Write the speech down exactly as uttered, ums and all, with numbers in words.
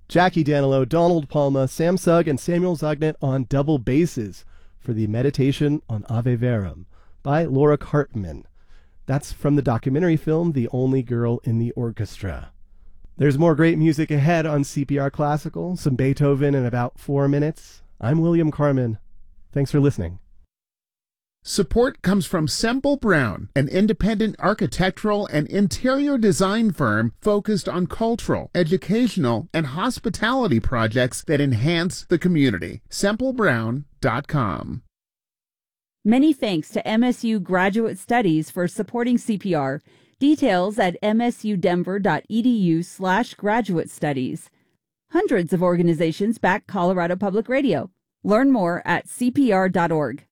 Jackie Danilo, Donald Palma, Sam Sugg, and Samuel Zognet on double basses for the Meditation on Ave Verum by Laura Cartman. That's from the documentary film The Only Girl in the Orchestra. There's more great music ahead on C P R Classical, some Beethoven in about four minutes. I'm William Carmen. Thanks for listening. Support comes from Semple Brown, an independent architectural and interior design firm focused on cultural, educational, and hospitality projects that enhance the community. semple brown dot com. Many thanks to M S U Graduate Studies for supporting C P R. Details at msudenver.edu slash graduate studies. Hundreds of organizations back Colorado Public Radio. Learn more at c p r dot org.